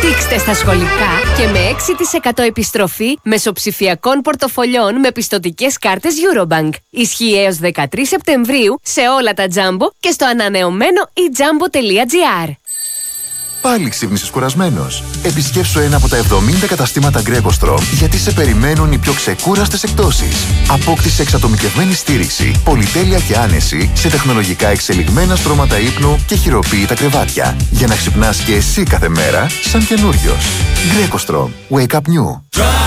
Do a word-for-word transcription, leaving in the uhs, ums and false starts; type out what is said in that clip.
Δείξτε στα σχολικά και με έξι τοις εκατό επιστροφή μεσοψηφιακών πορτοφολιών με πιστωτικές κάρτες Eurobank. Ισχύει έως δεκατρείς Σεπτεμβρίου σε όλα τα Jumbo και στο ανανεωμένο e jumbo τελεία gr. Πάλι ξύπνησες κουρασμένος? Επισκέψου ένα από τα εβδομήντα καταστήματα Greco γιατί σε περιμένουν οι πιο ξεκούραστες εκπτώσεις. Απόκτησε εξατομικευμένη στήριξη, πολυτέλεια και άνεση σε τεχνολογικά εξελιγμένα στρώματα ύπνου και χειροποίητα κρεβάτια. Για να ξυπνάς και εσύ κάθε μέρα σαν καινούριος. Greco Wake up new.